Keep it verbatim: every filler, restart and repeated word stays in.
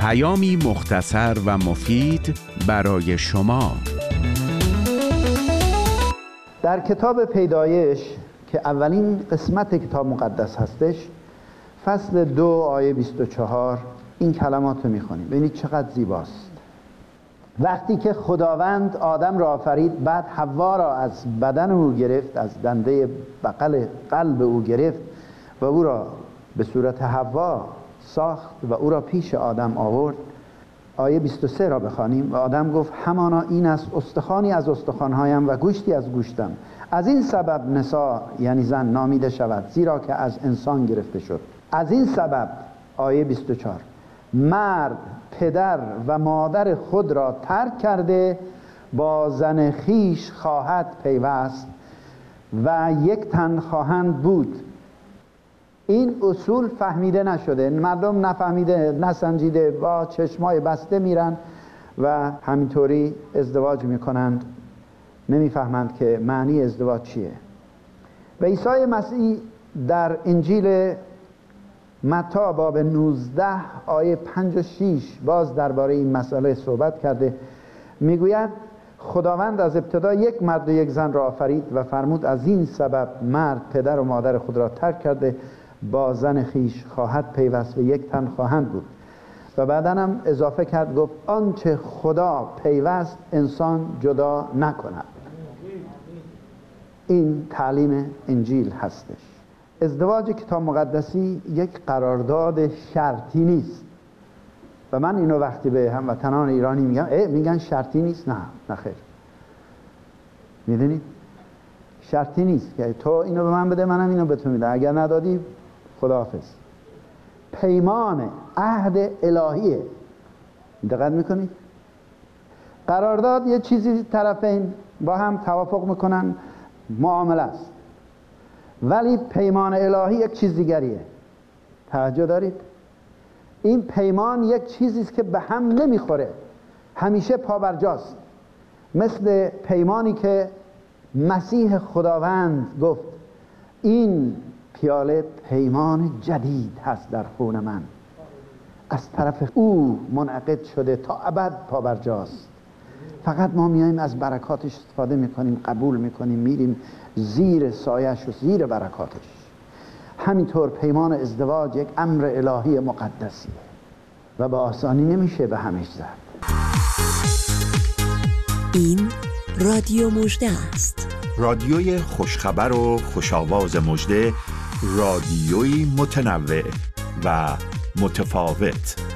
پیامی مختصر و مفید برای شما. در کتاب پیدایش که اولین قسمت کتاب مقدس هستش، فصل دو آیه بیست و چهار این کلمات رو میخونیم. ببینید چقدر زیباست. وقتی که خداوند آدم را آفرید، بعد حوا را از بدن او گرفت، از دنده بغل قلب او گرفت و او را به صورت حوا ساخت و او را پیش آدم آورد. آیه بیست و سه را بخوانیم. و آدم گفت همانا این است، استخوانی از استخوانهایم و گوشتی از گوشتم. از این سبب نسا یعنی زن نامیده شود، زیرا که از انسان گرفته شد. از این سبب آیه بیست و چهار مرد پدر و مادر خود را ترک کرده با زن خیش خواهد پیوست و یک تن خواهند بود. این اصول فهمیده نشده، مردم نفهمیده، نسنجیده، با چشمای بسته میرن و همینطوری ازدواج میکنند، نمیفهمند که معنی ازدواج چیه. و عیسی مسیح در انجیل متی باب نوزده آیه پنج و شش باز درباره این مسئله صحبت کرده. میگوید خداوند از ابتدا یک مرد و یک زن را آفرید و فرمود از این سبب مرد پدر و مادر خود را ترک کرده با زن خیش خواهد پیوست و یک تن خواهند بود. و بعداً هم اضافه کرد گفت آنچه خدا پیوست انسان جدا نکند. این تعلیم انجیل هستش. ازدواج کتاب مقدسی یک قرارداد شرطی نیست. و من اینو وقتی به هموطنان ایرانی میگم اه میگن شرطی نیست. نه نه خیر، میدونید شرطی نیست که تو اینو به من بده منم اینو به تو میدم، اگر ندادی خداحافظ. پیمان عهد الهیه. دقت میکنید؟ قرارداد یه چیزی طرفین با هم توافق میکنن، معامله است. ولی پیمان الهی یک چیز دیگریه. توجه دارید؟ این پیمان یک چیزی است که به هم نمیخوره، همیشه پابرجاست. مثل پیمانی که مسیح خداوند گفت این پیاله پیمان جدید هست در خون من، از طرف او منعقد شده تا ابد پابرجاست. فقط ما میایم از برکاتش استفاده میکنیم، قبول میکنیم، میریم زیر سایش و زیر برکاتش. همینطور پیمان ازدواج یک امر الهی مقدسیه و به آسانی نمیشه به همش زد. این رادیو مژده است. رادیوی خوشخبر و خوشاواز مژده، رادیوی متنوع و متفاوت.